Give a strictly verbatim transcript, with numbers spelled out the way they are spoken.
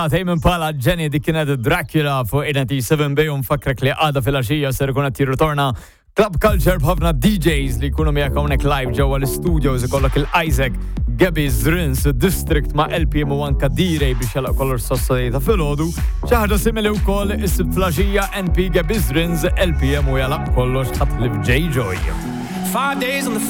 Tejmen pala Jenny dik kienet Dracula fuq ninety-seven B unfakrek li għada fil-għaxija ser ikun qed jirritorna Club Culture b'ħafna D Js li jkunu miegħek hawnhekk live ġewwa l-studios ikollok il-Isaac Gabby Zrins District ma' L P M u anka D-Ray biex jalaq kollox sossalita fil-ħodu. Xi ħaġa simili wkoll is-sibt flaxija N P Gabby Zrins L P M u jalaq kollox ħadd li f'J Joy. Five days on the